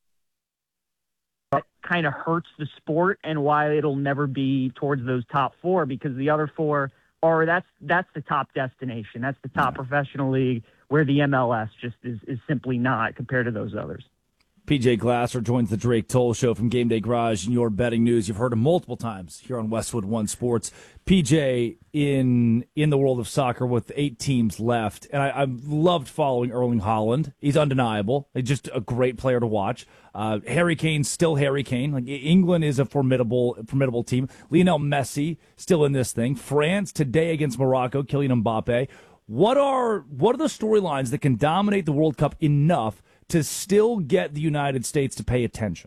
that kind of hurts the sport and why it'll never be towards those top four, because the other four are, that's that's the top destination. That's the top professional league, where the M L S just is, is simply not compared to those others. P J Glasser joins the Drake Toll Show from Game Day Garage and Your Betting News. You've heard him multiple times here on Westwood One Sports. P J, in in the world of soccer with eight teams left, and I, I've loved following Erling Haaland. He's undeniable. He's just a great player to watch. Uh, Harry Kane's still Harry Kane. Like, England is a formidable formidable team. Lionel Messi still in this thing. France today against Morocco, Kylian Mbappe. What are what are the storylines that can dominate the World Cup enough to still get the United States to pay attention?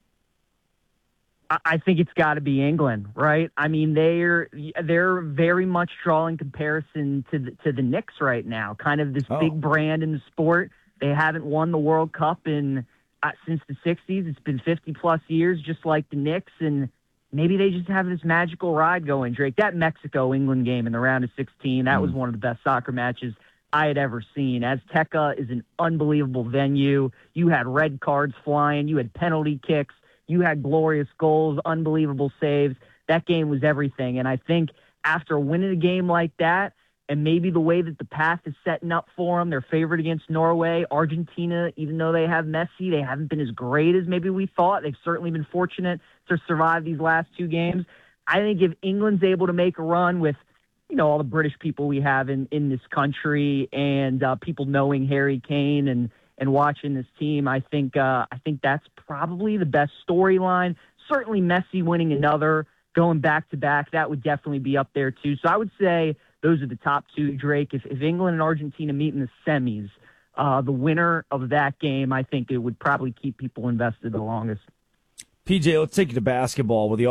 I think it's got to be England, right? I mean, they're they're very much drawing comparison to the, to the Knicks right now, kind of this Oh. big brand in the sport. They haven't won the World Cup in uh, since the sixties. It's been fifty plus years, just like the Knicks, and maybe they just have this magical ride going, Drake. That Mexico-England game in the round of sixteen, that was one of the best soccer matches I had ever seen. Azteca is an unbelievable venue. You had red cards flying. You had penalty kicks. You had glorious goals, unbelievable saves. That game was everything. And I think after winning a game like that, and maybe the way that the path is setting up for them, they're favored against Norway. Argentina, even though they have Messi, they haven't been as great as maybe we thought. They've certainly been fortunate to survive these last two games. I think if England's able to make a run with, you know, all the British people we have in, in this country, and uh, people knowing Harry Kane and, and watching this team, I think uh, I think that's probably the best storyline. Certainly Messi winning another, going back to back, that would definitely be up there too. So I would say those are the top two, Drake. If, if England and Argentina meet in the semis, uh, the winner of that game, I think it would probably keep people invested the longest. P J, let's take you to basketball with the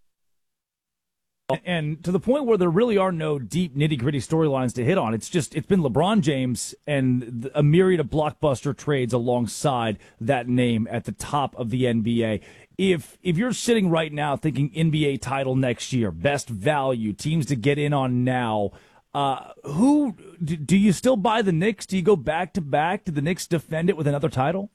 and to the point where there really are no deep nitty-gritty storylines to hit on. It's just it's been LeBron James and a myriad of blockbuster trades alongside that name at the top of the N B A. If if you're sitting right now thinking N B A title next year, best value, teams to get in on now, uh, who do, do you still buy the Knicks? Do you go back to back? Do the Knicks defend it with another title?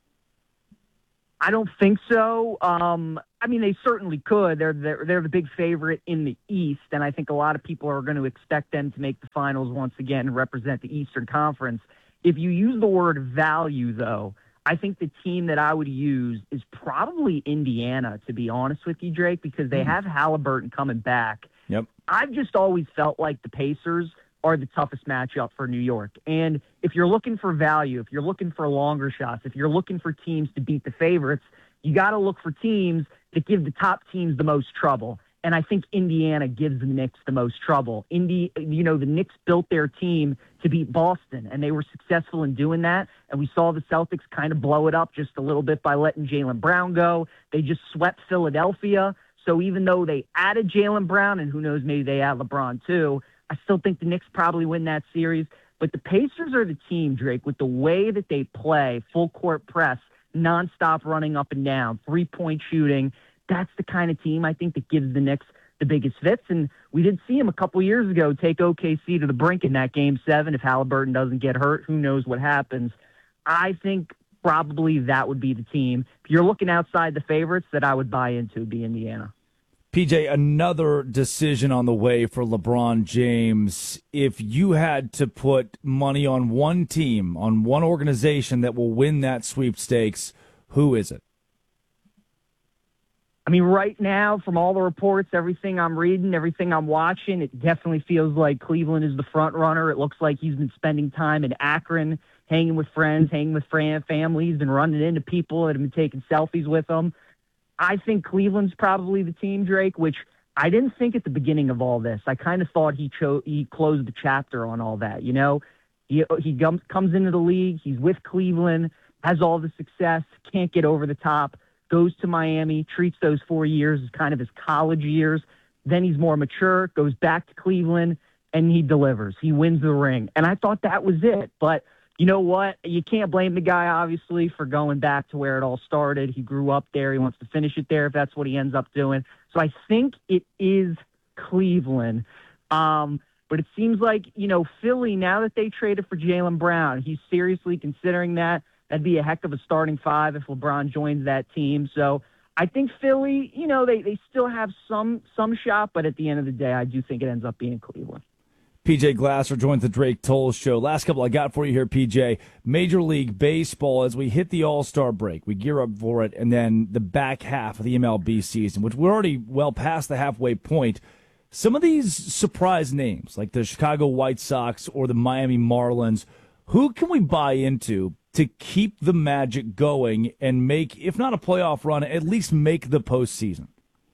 I don't think so. Um, I mean, they certainly could. They're, they're they're the big favorite in the East, and I think a lot of people are going to expect them to make the finals once again and represent the Eastern Conference. If you use the word value, though, I think the team that I would use is probably Indiana, to be honest with you, Drake, because they have Halliburton coming back. Yep. I've just always felt like the Pacers are the toughest matchup for New York. And if you're looking for value, if you're looking for longer shots, if you're looking for teams to beat the favorites, you got to look for teams that give the top teams the most trouble. And I think Indiana gives the Knicks the most trouble. Indy, you know, the Knicks built their team to beat Boston, and they were successful in doing that. And we saw the Celtics kind of blow it up just a little bit by letting Jaylen Brown go. They just swept Philadelphia. So even though they added Jaylen Brown, and who knows, maybe they add LeBron too, I still think the Knicks probably win that series. But the Pacers are the team, Drake, with the way that they play, full court press, nonstop running up and down, three-point shooting. That's the kind of team I think that gives the Knicks the biggest fits. And we did see him a couple years ago take O K C to the brink in that game seven. If Halliburton doesn't get hurt, who knows what happens. I think probably that would be the team. If you're looking outside the favorites that I would buy into, would be Indiana. P J, another decision on the way for LeBron James. If you had to put money on one team, on one organization that will win that sweepstakes, who is it? I mean, right now, from all the reports, everything I'm reading, everything I'm watching, it definitely feels like Cleveland is the front runner. It looks like he's been spending time in Akron, hanging with friends, hanging with families, and running into people that have been taking selfies with him. I think Cleveland's probably the team, Drake, which I didn't think at the beginning of all this. I kind of thought he cho- he closed the chapter on all that. You know, he, he gum- comes into the league, he's with Cleveland, has all the success, can't get over the top, goes to Miami, treats those four years as kind of his college years. Then he's more mature, goes back to Cleveland, and he delivers. He wins the ring. And I thought that was it. But you know what? You can't blame the guy, obviously, for going back to where it all started. He grew up there. He wants to finish it there if that's what he ends up doing. So I think it is Cleveland. Um, but it seems like, you know, Philly, now that they traded for Jaylen Brown, he's seriously considering that. That'd be a heck of a starting five if LeBron joins that team. So I think Philly, you know, they, they still have some some shot, but at the end of the day, I do think it ends up being Cleveland. P J Glasser joins the Drake Toll Show. Last couple I got for you here, P J. Major League Baseball, as we hit the All-Star break, we gear up for it, and then the back half of the M L B season, which we're already well past the halfway point. Some of these surprise names, like the Chicago White Sox or the Miami Marlins, who can we buy into to keep the magic going and make, if not a playoff run, at least make the postseason?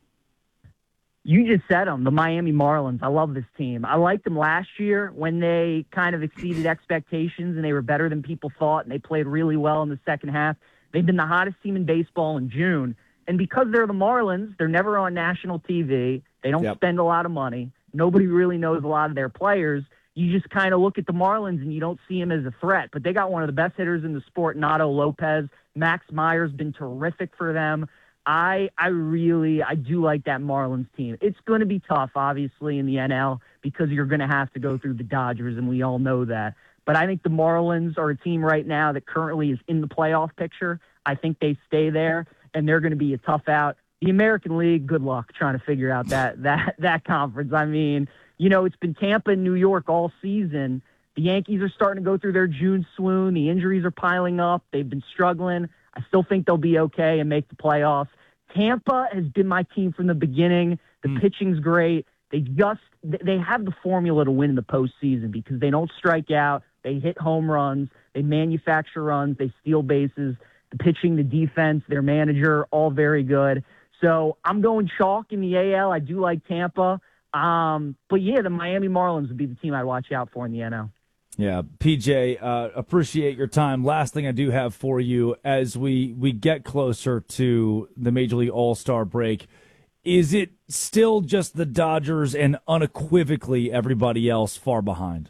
You just said them, the Miami Marlins. I love this team. I liked them last year when they kind of exceeded expectations and they were better than people thought, and they played really well in the second half. They've been the hottest team in baseball in June. And because they're the Marlins, they're never on national T V. They don't yep. spend a lot of money. Nobody really knows a lot of their players. You just kind of look at the Marlins and you don't see them as a threat. But they got one of the best hitters in the sport, Nato Lopez. Max Meyer's been terrific for them. I I really, I do like that Marlins team. It's going to be tough, obviously, in the N L because you're going to have to go through the Dodgers, and we all know that. But I think the Marlins are a team right now that currently is in the playoff picture. I think they stay there, and they're going to be a tough out. The American League, good luck trying to figure out that that that conference. I mean, you know, it's been Tampa and New York all season. The Yankees are starting to go through their June swoon. The injuries are piling up. They've been struggling. I still think they'll be okay and make the playoffs. Tampa has been my team from the beginning. The mm. pitching's great. They just they have the formula to win in the postseason because they don't strike out. They hit home runs. They manufacture runs. They steal bases. The pitching, the defense, their manager, all very good. So I'm going chalk in the A L. I do like Tampa. Um, but yeah, the Miami Marlins would be the team I'd watch out for in the N L. Yeah, P J, uh, appreciate your time. Last thing I do have for you as we, we get closer to the Major League All-Star break, is it still just the Dodgers and unequivocally everybody else far behind?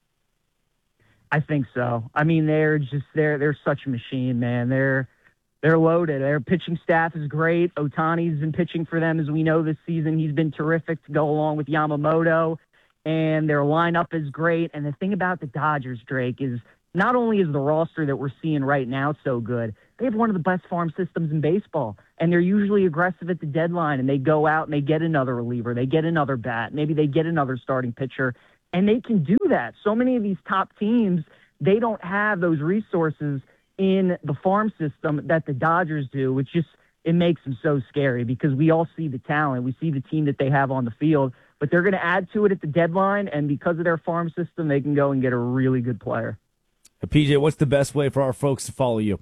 I think so. I mean, they're just they're they're such a machine, man. They're they're loaded. Their pitching staff is great. Ohtani's been pitching for them, as we know, this season. He's been terrific to go along with Yamamoto. And their lineup is great. And the thing about the Dodgers, Drake, is not only is the roster that we're seeing right now so good, they have one of the best farm systems in baseball. And they're usually aggressive at the deadline, and they go out and they get another reliever, they get another bat, maybe they get another starting pitcher, and they can do that. So many of these top teams, they don't have those resources in the farm system that the Dodgers do, which just, it makes them so scary because we all see the talent. We see the team that they have on the field. But they're going to add to it at the deadline, and because of their farm system, they can go and get a really good player. P J, what's the best way for our folks to follow you?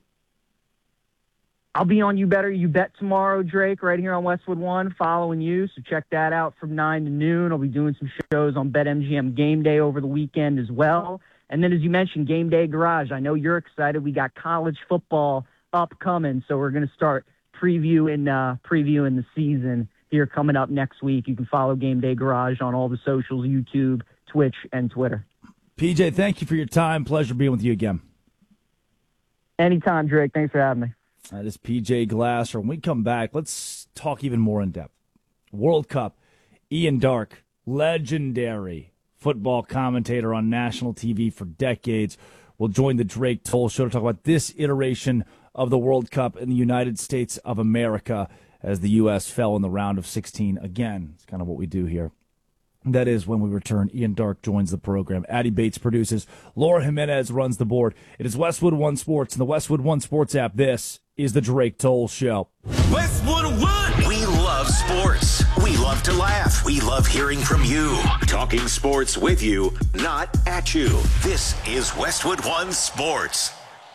I'll be on You Better You Bet tomorrow, Drake, right here on Westwood One, following you. So check that out from nine to noon. I'll be doing some shows on BetMGM Game Day over the weekend as well. And then, as you mentioned, Game Day Garage. I know you're excited. We got college football upcoming, so we're going to start previewing, uh, previewing the season here coming up next week. You can follow Game Day Garage on all the socials, YouTube, Twitch, and Twitter. P J, thank you for your time. Pleasure being with you again. Anytime, Drake. Thanks for having me. That is P J Glasser. When we come back, let's talk even more in depth. World Cup. Ian Darke, legendary football commentator on national T V for decades, will join the Drake Toll Show to talk about this iteration of the World Cup in the United States of America, as the U S fell in the round of sixteen. Again, it's kind of what we do here. That is when we return. Ian Darke joins the program. Addie Bates produces. Laura Jimenez runs the board. It is Westwood One Sports and the Westwood One Sports app. This is the Drake Toll Show. Westwood One! We love sports. We love to laugh. We love hearing from you. Talking sports with you, not at you. This is Westwood One Sports.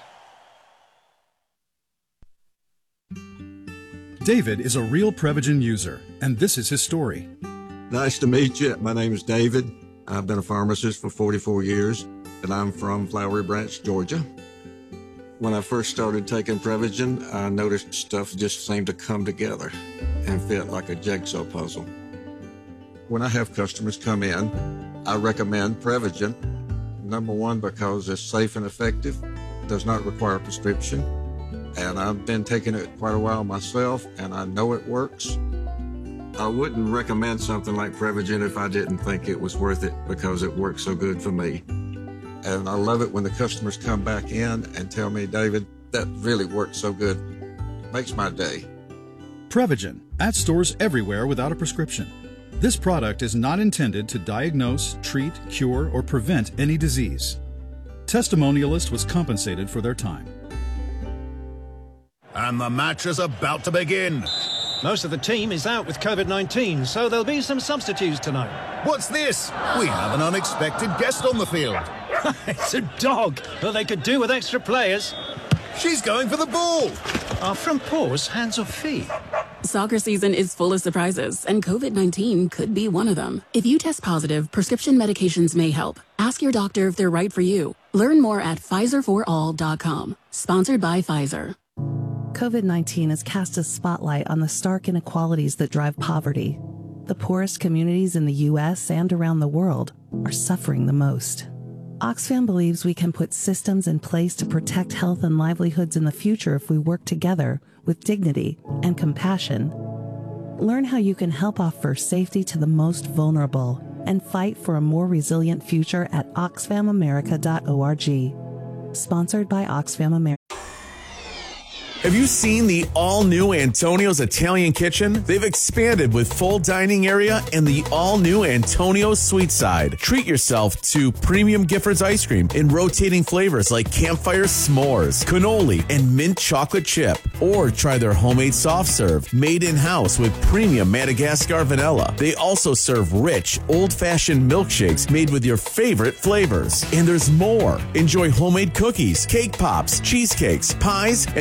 David is a real Prevagen user, and this is his story. Nice to meet you. My name is David. I've been a pharmacist for forty-four years, and I'm from Flowery Branch, Georgia. When I first started taking Prevagen, I noticed stuff just seemed to come together and fit like a jigsaw puzzle. When I have customers come in, I recommend Prevagen. Number one, because it's safe and effective, does not require a prescription. And I've been taking it quite a while myself, and I know it works. I wouldn't recommend something like Prevagen if I didn't think it was worth it because it works so good for me. And I love it when the customers come back in and tell me, David, that really works so good. It makes my day. Prevagen, at stores everywhere without a prescription. This product is not intended to diagnose, treat, cure, or prevent any disease. Testimonialist was compensated for their time. And the match is about to begin. Most of the team is out with COVID nineteen, so there'll be some substitutes tonight. What's this? We have an unexpected guest on the field. It's a dog, but they could do with extra players. She's going for the ball. Are front paws hands or feet? Soccer season is full of surprises, and COVID nineteen could be one of them. If you test positive, prescription medications may help. Ask your doctor if they're right for you. Learn more at Pfizer for all dot com. Sponsored by Pfizer. COVID nineteen has cast a spotlight on the stark inequalities that drive poverty. The poorest communities in the U S and around the world are suffering the most. Oxfam believes we can put systems in place to protect health and livelihoods in the future if we work together with dignity and compassion. Learn how you can help offer safety to the most vulnerable and fight for a more resilient future at oxfam america dot org. Sponsored by Oxfam America. Have you seen the all-new Antonio's Italian Kitchen? They've expanded with full dining area and the all-new Antonio's Sweet Side. Treat yourself to premium Giffords ice cream in rotating flavors like campfire s'mores, cannoli, and mint chocolate chip. Or try their homemade soft serve, made in-house with premium Madagascar vanilla. They also serve rich, old-fashioned milkshakes made with your favorite flavors. And there's more. Enjoy homemade cookies, cake pops, cheesecakes, pies, and their favorite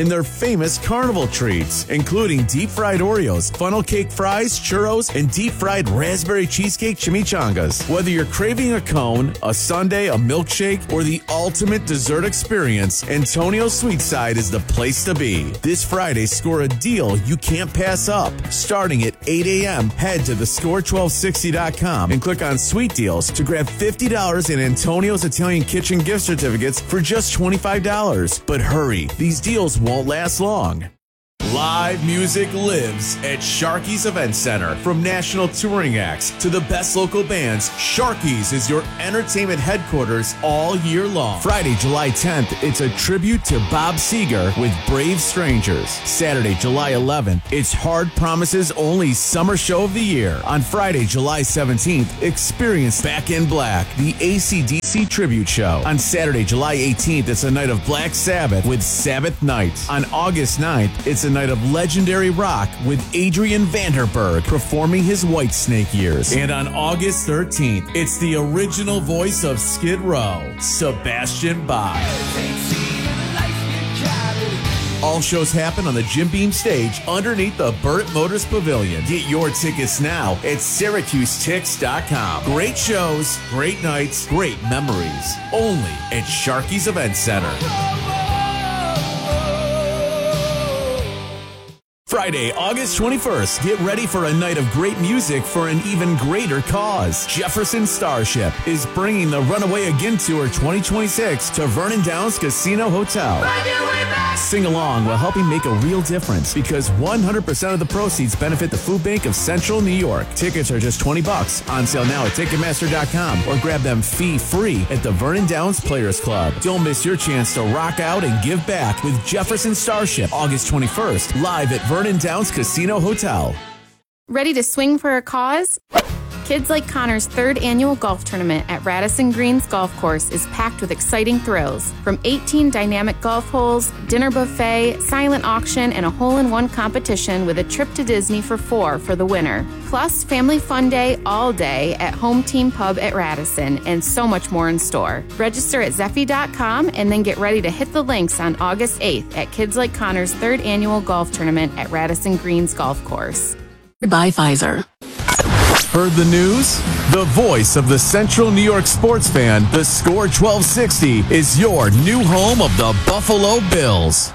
famous carnival treats, including deep-fried Oreos, funnel cake fries, churros, and deep-fried raspberry cheesecake chimichangas. Whether you're craving a cone, a sundae, a milkshake, or the ultimate dessert experience, Antonio's Sweet Side is the place to be. This Friday, score a deal you can't pass up. Starting at eight a.m., head to the score twelve sixty dot com and click on Sweet Deals to grab fifty dollars in Antonio's Italian Kitchen gift certificates for just twenty-five dollars. But hurry, these deals won't last long. Live music lives at Sharky's Event Center. From national touring acts to the best local bands, Sharky's is your entertainment headquarters all year long. Friday, July tenth, it's a tribute to Bob Seger with Brave Strangers. Saturday, July eleventh, it's Hard Promises' only summer show of the year. On Friday, July seventeenth, experience Back in Black, the A C D C tribute show. On Saturday, July eighteenth, it's a night of Black Sabbath with Sabbath Nights. On August ninth, it's a night of legendary rock with Adrian Vanderberg performing his Whitesnake years. And on August thirteenth, it's the original voice of Skid Row, Sebastian Bach. All shows happen on the Jim Beam stage underneath the Burt Motors Pavilion. Get your tickets now at Syracuse Tix dot com. Great shows, great nights, great memories. Only at Sharky's Event Center. Friday, August twenty-first, get ready for a night of great music for an even greater cause. Jefferson Starship is bringing the Runaway Again Tour twenty twenty-six to Vernon Downs Casino Hotel. Sing along while helping make a real difference because one hundred percent of the proceeds benefit the Food Bank of Central New York. Tickets are just twenty bucks. On sale now at Ticketmaster dot com or grab them fee-free at the Vernon Downs Players Club. Don't miss your chance to rock out and give back with Jefferson Starship, August twenty-first, live at Vernon Downs Casino Hotel. Ready to swing for a cause? Kids Like Connor's third annual golf tournament at Radisson Greens Golf Course is packed with exciting thrills. From eighteen dynamic golf holes, dinner buffet, silent auction, and a hole-in-one competition with a trip to Disney for four for the winner. Plus, family fun day all day at Home Team Pub at Radisson, and so much more in store. Register at Zeffy dot com and then get ready to hit the links on August eighth at Kids Like Connor's third annual golf tournament at Radisson Greens Golf Course. By Pfizer. Heard the news? The voice of the Central New York sports fan, the Score twelve sixty, is your new home of the Buffalo Bills.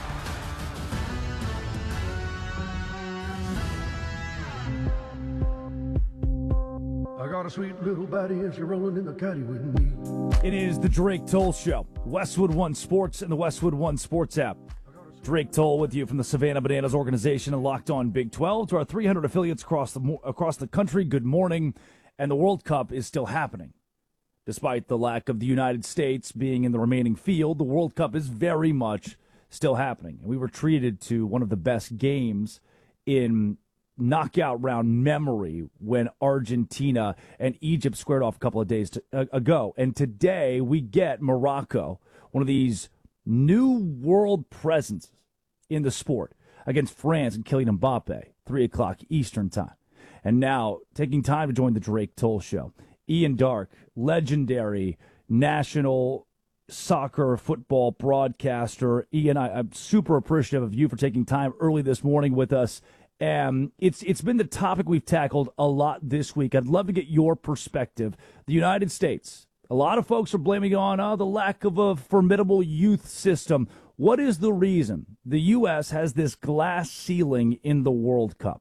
I got a sweet little baddie and she's rolling in the caddy with me. It is the Drake Toll Show. Westwood One Sports and the Westwood One Sports app. Drake Toll with you from the Savannah Bananas organization and Locked On Big twelve to our three hundred affiliates across the across the country. Good morning. And the World Cup is still happening. Despite the lack of the United States being in the remaining field, the World Cup is very much still happening. And we were treated to one of the best games in knockout round memory when Argentina and Egypt squared off a couple of days to, uh, ago. And today we get Morocco, one of these new world presences in the sport, against France and Kylian Mbappe, three o'clock Eastern time. And now, taking time to join the Drake Toll Show, Ian Darke, legendary national soccer football broadcaster. Ian, I, I'm super appreciative of you for taking time early this morning with us. Um, it's it's been the topic we've tackled a lot this week. I'd love to get your perspective. The United States, a lot of folks are blaming on uh, the lack of a formidable youth system. What is the reason the U S has this glass ceiling in the World Cup?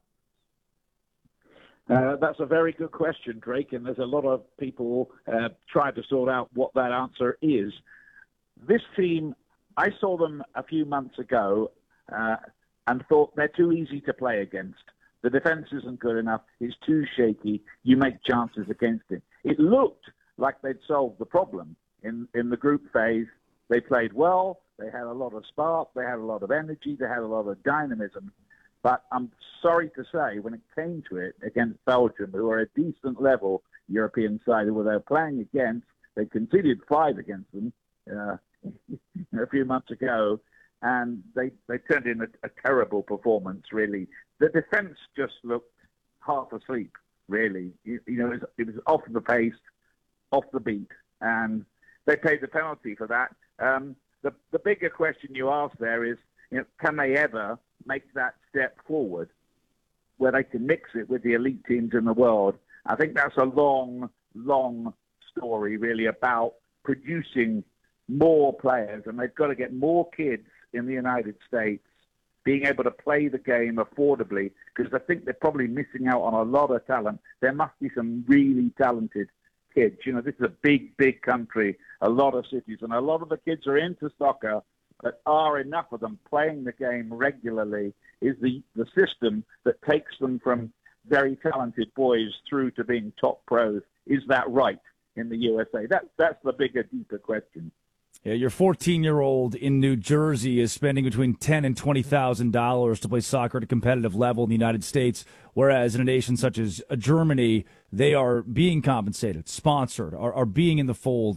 Uh, that's a very good question, Drake, and there's a lot of people uh, trying to sort out what that answer is. This team, I saw them a few months ago uh, and thought they're too easy to play against. The defense isn't good enough. It's too shaky. You make chances against it. It looked like they'd solved the problem. In, in the group phase, they played well. They had a lot of spark. They had a lot of energy. They had a lot of dynamism. But I'm sorry to say, when it came to it against Belgium, who are a decent level European side, who they were playing against, they conceded five against them uh, a few months ago, and they, they turned in a, a terrible performance, really. The defence just looked half asleep, really. You, you know, it was, it was off the pace, off the beat, and they paid the penalty for that. Um, the, the bigger question you ask there is, you know, can they ever make that step forward where they can mix it with the elite teams in the world? I think that's a long, long story, really, about producing more players, and they've got to get more kids in the United States being able to play the game affordably, because I think they're probably missing out on a lot of talent. There must be some really talented kids. You know, this is a big, big country, a lot of cities, and a lot of the kids are into soccer, but are enough of them playing the game regularly is the, the system that takes them from very talented boys through to being top pros. Is that right in the U S A? That, that's the bigger, deeper question. Yeah, your fourteen-year-old in New Jersey is spending between ten and twenty thousand dollars to play soccer at a competitive level in the United States, whereas in a nation such as Germany, they are being compensated, sponsored, are, are being in the fold